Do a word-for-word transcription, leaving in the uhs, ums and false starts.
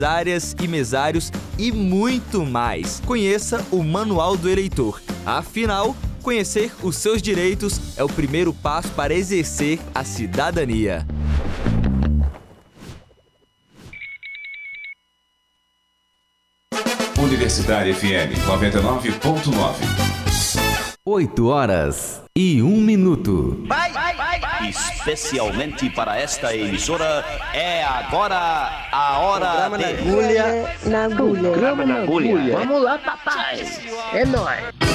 áreas e mesários e muito mais. Conheça o Manual do Eleitor. Afinal, conhecer os seus direitos é o primeiro passo para exercer a cidadania. Universitária F M noventa e nove ponto nove. oito horas e um minuto. Vai, vai, vai, vai. Especialmente para esta emissora, é agora a hora Programa de... na agulha. Na agulha. Programa na agulha. Vamos lá, papai. É nóis.